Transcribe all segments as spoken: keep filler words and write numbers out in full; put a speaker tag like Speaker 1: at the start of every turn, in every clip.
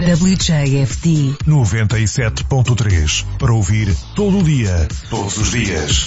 Speaker 1: W J F D
Speaker 2: noventa e sete ponto três, para ouvir todo o dia, todos os dias.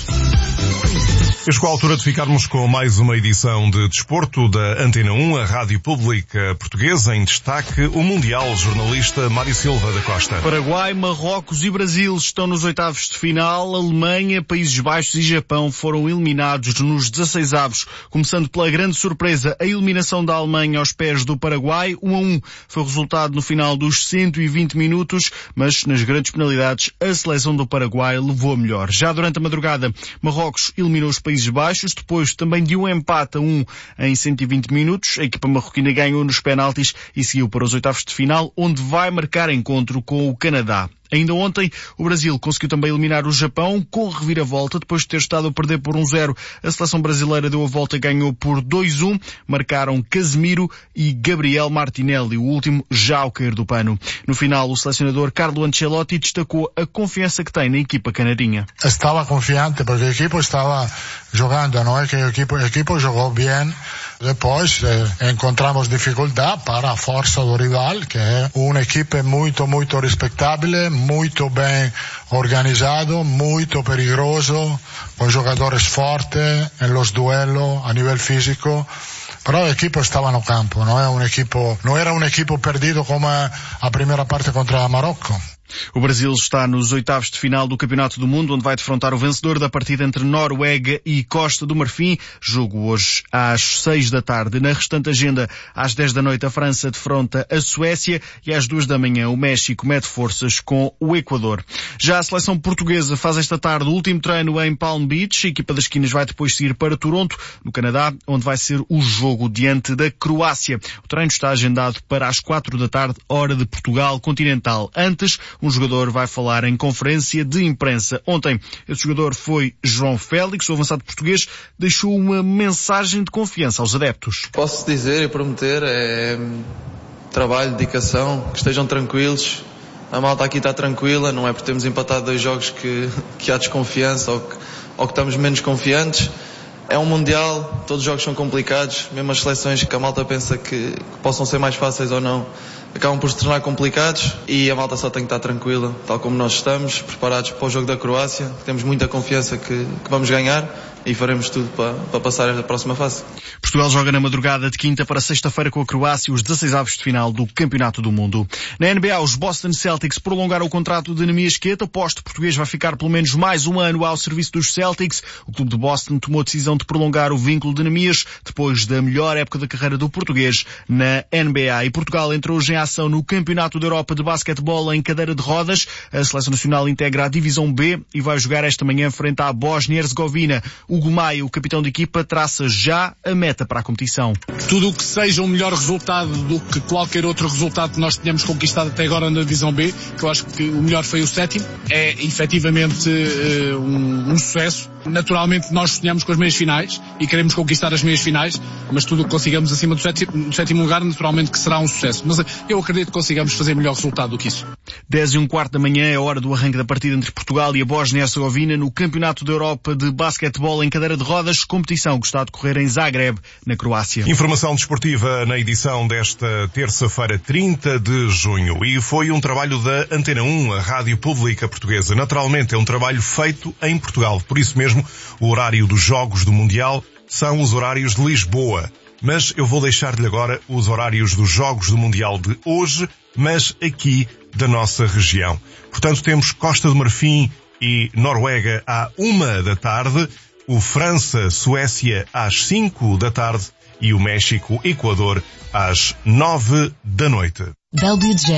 Speaker 2: É chegou a altura de ficarmos com mais uma edição de Desporto da Antena um, a Rádio Pública Portuguesa. Em destaque, o mundial jornalista Mário Silva da Costa.
Speaker 3: Paraguai, Marrocos e Brasil estão nos oitavos de final. Alemanha, Países Baixos e Japão foram eliminados nos dezasseis avos, começando pela grande surpresa, a eliminação da Alemanha aos pés do Paraguai. um a um foi o resultado no final dos cento e vinte minutos, mas nas grandes penalidades a seleção do Paraguai levou a melhor. Já durante a madrugada, Marrocos eliminou os Países Baixos, depois também de um empate a um em cento e vinte minutos. A equipa marroquina ganhou nos penaltis e seguiu para os oitavos de final, onde vai marcar encontro com o Canadá. Ainda ontem, o Brasil conseguiu também eliminar o Japão com reviravolta. Depois de ter estado a perder por um zero, a seleção brasileira deu a volta e ganhou por dois a um. Marcaram Casemiro e Gabriel Martinelli, o último já ao cair do pano. No final, o selecionador Carlo Ancelotti destacou a confiança que tem na equipa canarinha.
Speaker 4: Estava confiante porque o equipo estava jogando, não é que o equipo, o equipo jogou bem. Depois eh, encontramos dificuldade para a força do rival, que é uma equipe muito, muito respeitável, muito bem organizado, muito perigoso, com jogadores fortes em los duelos a nível físico. Però o equipo estava no campo, não é um equipo, não era um equipo perdido como a, a primeira parte contra Marrocos.
Speaker 3: O Brasil está nos oitavos de final do Campeonato do Mundo, onde vai defrontar o vencedor da partida entre Noruega e Costa do Marfim. Jogo hoje às seis da tarde. Na restante agenda, às dez da noite, a França defronta a Suécia e às duas da manhã o México mede forças com o Equador. Já a seleção portuguesa faz esta tarde o último treino em Palm Beach. A equipa das esquinas vai depois seguir para Toronto, no Canadá, onde vai ser o jogo diante da Croácia. O treino está agendado para as quatro da tarde, hora de Portugal continental. Antes, um jogador vai falar em conferência de imprensa. Ontem, esse jogador foi João Félix, o avançado português, deixou uma mensagem de confiança aos adeptos.
Speaker 5: Posso dizer e prometer, é trabalho, dedicação, que estejam tranquilos. A malta aqui está tranquila, não é por termos empatado dois jogos que, que há desconfiança ou que, ou que estamos menos confiantes. É um mundial, todos os jogos são complicados, mesmo as seleções que a malta pensa que, que possam ser mais fáceis ou não, acabam por se tornar complicados, e a malta só tem que estar tranquila, tal como nós estamos, preparados para o jogo da Croácia. Temos muita confiança que, que vamos ganhar e faremos tudo para, para passar a próxima fase.
Speaker 3: Portugal joga na madrugada de quinta para sexta-feira com a Croácia os dezasseis avos de final do Campeonato do Mundo. Na N B A, os Boston Celtics prolongaram o contrato de Neemias Queta. O poste português vai ficar pelo menos mais um ano ao serviço dos Celtics. O clube de Boston tomou a decisão de prolongar o vínculo de Neemias depois da melhor época da carreira do português na N B A. E Portugal entrou hoje em ação no Campeonato da Europa de Basquetebol em cadeira de rodas. A Seleção Nacional integra a Divisão B e vai jogar esta manhã frente à Bósnia e Herzegovina. Hugo Maia, o capitão de equipa, traça já a meta para a competição.
Speaker 6: Tudo o que seja um melhor resultado do que qualquer outro resultado que nós tenhamos conquistado até agora na Divisão B, que eu acho que o melhor foi o sétimo, é efetivamente uh, um, um sucesso. Naturalmente nós sonhamos com as meias finais e queremos conquistar as meias finais, mas tudo o que consigamos acima do sétimo, do sétimo lugar, naturalmente que será um sucesso. Mas eu acredito que consigamos fazer melhor resultado do que isso.
Speaker 3: dez e um quarto da manhã é a hora do arranque da partida entre Portugal e a Bósnia e Herzegovina no Campeonato da Europa de Basquetebol em cadeira de rodas, competição que está a decorrer em Zagreb, na Croácia.
Speaker 2: Informação desportiva na edição desta terça-feira, trinta de junho. E foi um trabalho da Antena um, a Rádio Pública Portuguesa. Naturalmente é um trabalho feito em Portugal. Por isso mesmo, o horário dos Jogos do Mundial são os horários de Lisboa. Mas eu vou deixar-lhe agora os horários dos Jogos do Mundial de hoje, mas aqui da nossa região. Portanto, temos Costa do Marfim e Noruega à uma da tarde, o França-Suécia às cinco da tarde e o México-Equador às nove da noite.
Speaker 1: W J